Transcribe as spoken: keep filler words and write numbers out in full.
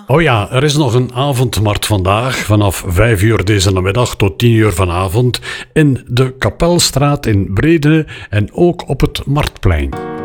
Oh ja, er is nog een avondmarkt vandaag, vanaf vijf uur deze namiddag tot tien uur vanavond, in de Kapelstraat in Brede en ook op het Marktplein.